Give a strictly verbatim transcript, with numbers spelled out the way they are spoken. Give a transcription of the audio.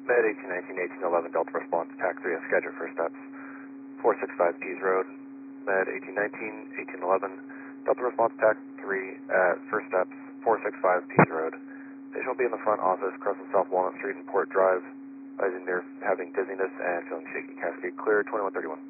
Med eighteen nineteen, eighteen eleven, Delta Response, T A C three S schedule for steps four six five Pease Road. Med eighteen nineteen, eighteen eleven, Delta Response, T A C three at first steps four six five Pease Road. Patient will be in the front office, across from South Walnut Street and Port Drive. Advising they're having dizziness and feeling shaky. Cascade clear, twenty-one thirty-one.